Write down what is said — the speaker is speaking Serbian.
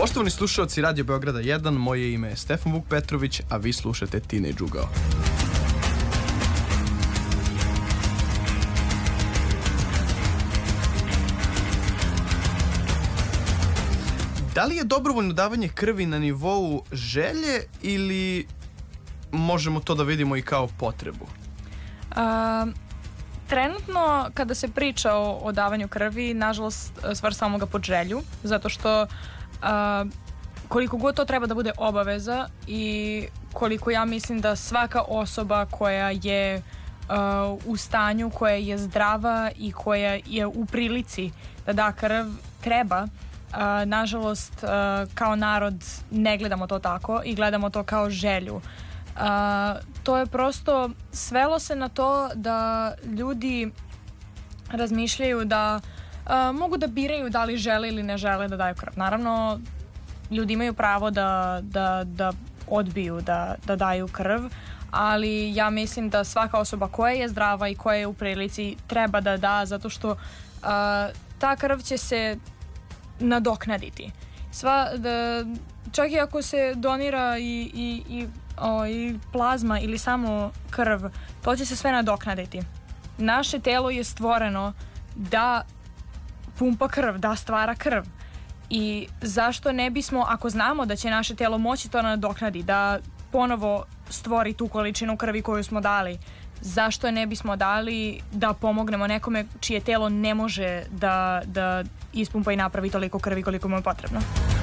Poštovani slušalci Radio Beograda 1, moje ime je Stefan Vuk Petrović, a vi slušate Teenage Ugao. Da li je dobrovoljno davanje krvi na nivou želje ili možemo to da vidimo i kao potrebu? Trenutno, kada se priča o davanju krvi, nažalost, svrstavamo ga pod želju, zato što koliko god to treba da bude obaveza i koliko ja mislim da svaka osoba koja je u stanju, koja je zdrava i koja je u prilici da da krv, treba, nažalost, kao narod ne gledamo to tako i gledamo to kao želju. To je prosto, svelo se na to da ljudi razmišljaju da mogu da biraju da li žele ili ne žele da daju krv. Naravno, ljudi imaju pravo da odbiju da daju krv, ali ja mislim da svaka osoba koja je zdrava i koja je u prilici treba da da, zato što ta krv će se nadoknaditi. Čak i ako se donira i plazma ili samo krv, to će se sve nadoknaditi. Naše telo je stvoreno da pumpa krv, da stvara krv. I zašto ne bismo, ako znamo da će naše telo moći to nadoknadi, da ponovo stvori tu količinu krvi koju smo dali, zašto ne bismo dali da pomognemo nekome čije telo ne može da ispumpa i napravi toliko krvi koliko mu je potrebno?